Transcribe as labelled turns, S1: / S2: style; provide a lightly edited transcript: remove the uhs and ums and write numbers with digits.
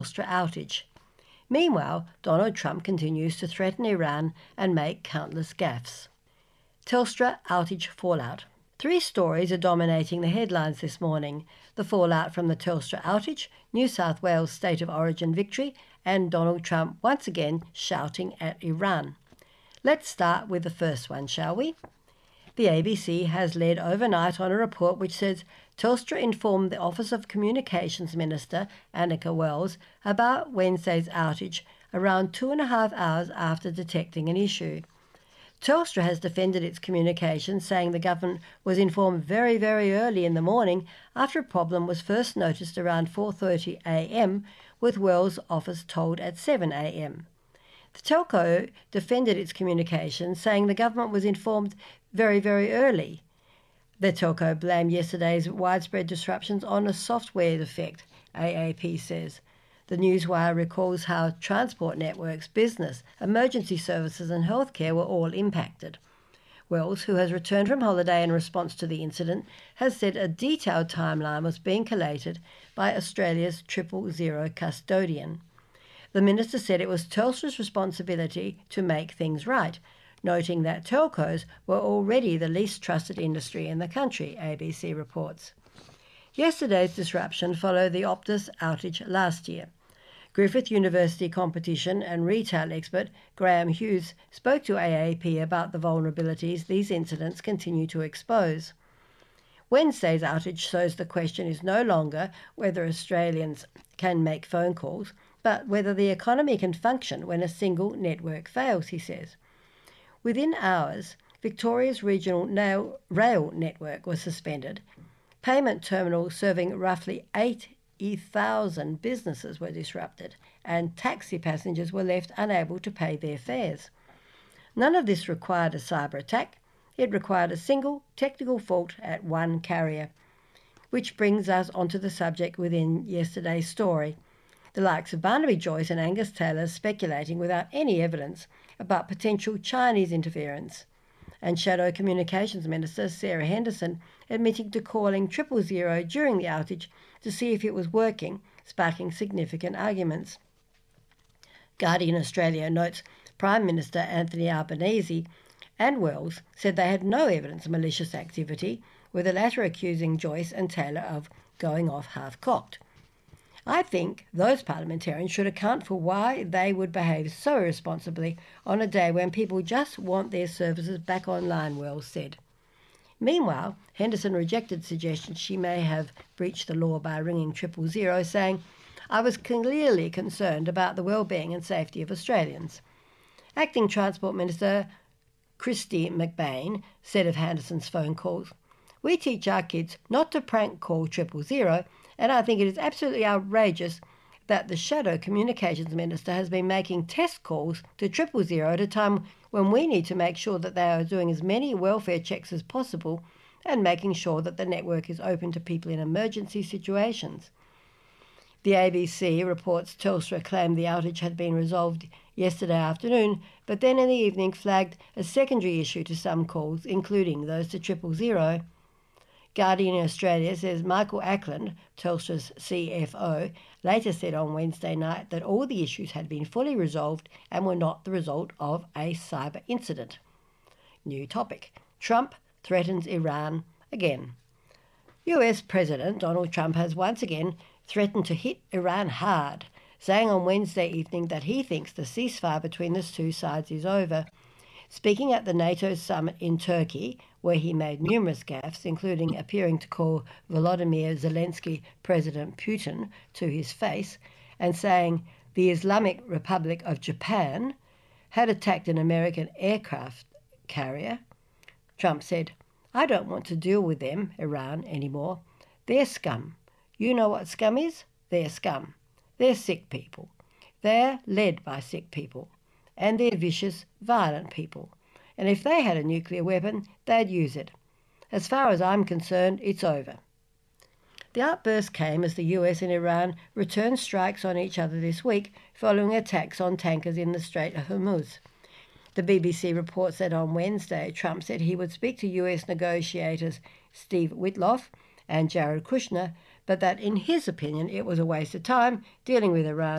S1: Telstra outage. Meanwhile, Donald Trump continues to threaten Iran and make countless gaffes. Telstra outage fallout. Three stories are dominating the headlines this morning: the fallout from the Telstra outage, New South Wales state of origin victory, and Donald Trump once again shouting at Iran. Let's start with the first one, shall we? The ABC has led overnight on a report which says Telstra informed the Office of Communications Minister Annika Wells about Wednesday's outage around 2.5 hours after detecting an issue. Telstra has defended its communications, saying the government was informed very, very early in the morning after a problem was first noticed around 4:30 a.m, with Wells' office told at 7 a.m. The telco defended its communications, saying the government was informed very, very early. The telco blamed yesterday's widespread disruptions on a software defect, AAP says. The Newswire recalls how transport networks, business, emergency services and healthcare were all impacted. Wells, who has returned from holiday in response to the incident, has said a detailed timeline was being collated by Australia's 000 custodian. The minister said it was Telstra's responsibility to make things right, noting that telcos were already the least trusted industry in the country, ABC reports. Yesterday's disruption followed the Optus outage last year. Griffith University competition and retail expert Graham Hughes spoke to AAP about the vulnerabilities these incidents continue to expose. Wednesday's outage shows the question is no longer whether Australians can make phone calls, but whether the economy can function when a single network fails, he says. Within hours, Victoria's regional rail network was suspended. Payment terminals serving roughly 80,000 businesses were disrupted, and taxi passengers were left unable to pay their fares. None of this required a cyber attack. It required a single technical fault at one carrier. Which brings us onto the subject within yesterday's story. The likes of Barnaby Joyce and Angus Taylor speculating without any evidence about potential Chinese interference, and Shadow Communications Minister Sarah Henderson admitting to calling 000 during the outage to see if it was working, sparking significant arguments. Guardian Australia notes Prime Minister Anthony Albanese and Wells said they had no evidence of malicious activity, with the latter accusing Joyce and Taylor of going off half-cocked. I think those parliamentarians should account for why they would behave so irresponsibly on a day when people just want their services back online, Wells said. Meanwhile, Henderson rejected suggestions she may have breached the law by ringing 000, saying, "I was clearly concerned about the well-being and safety of Australians." Acting Transport Minister Kristy McBain said of Henderson's phone calls, "We teach our kids not to prank call 000, and I think it is absolutely outrageous that the Shadow Communications Minister has been making test calls to 000 at a time when we need to make sure that they are doing as many welfare checks as possible and making sure that the network is open to people in emergency situations." The ABC reports Telstra claimed the outage had been resolved yesterday afternoon, but then in the evening flagged a secondary issue to some calls, including those to 000. Guardian Australia says Michael Ackland, Telstra's CFO, later said on Wednesday night that all the issues had been fully resolved and were not the result of a cyber incident. New topic. Trump threatens Iran again. US President Donald Trump has once again threatened to hit Iran hard, saying on Wednesday evening that he thinks the ceasefire between the two sides is over. Speaking at the NATO summit in Turkey, where he made numerous gaffes, including appearing to call Volodymyr Zelensky President Putin to his face, and saying the Islamic Republic of Japan had attacked an American aircraft carrier, Trump said, "I don't want to deal with them, Iran, anymore. They're scum. You know what scum is? They're scum. They're sick people. They're led by sick people. And they're vicious, violent people. And if they had a nuclear weapon, they'd use it. As far as I'm concerned, it's over." The outburst came as the US and Iran returned strikes on each other this week following attacks on tankers in the Strait of Hormuz. The BBC reports that on Wednesday, Trump said he would speak to US negotiators Steve Witkoff and Jared Kushner but that in his opinion it was a waste of time dealing with Iran